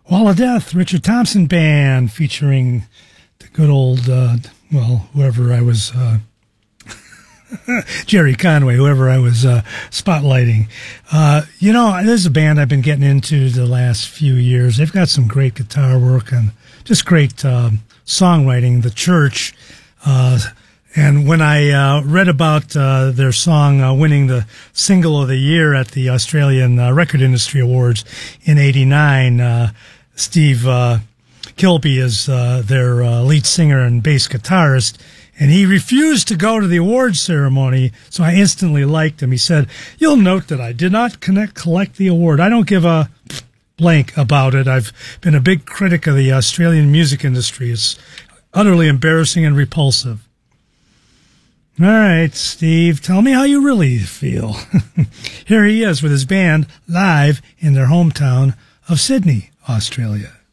Wall of Death, Richard Thompson Band, featuring the good old, whoever I was, Jerry Conway, whoever I was spotlighting. This is a band I've been getting into the last few years. They've got some great guitar work and just great songwriting. The Church. And when I read about their song winning the Single of the Year at the Australian Record Industry Awards in '89, Steve Kilbey is their lead singer and bass guitarist, and he refused to go to the awards ceremony, so I instantly liked him. He said, "You'll note that I did not collect the award. I don't give a blank about it. I've been a big critic of the Australian music industry. It's utterly embarrassing and repulsive." All right, Steve, tell me how you really feel. Here he is with his band live in their hometown of Sydney, Australia.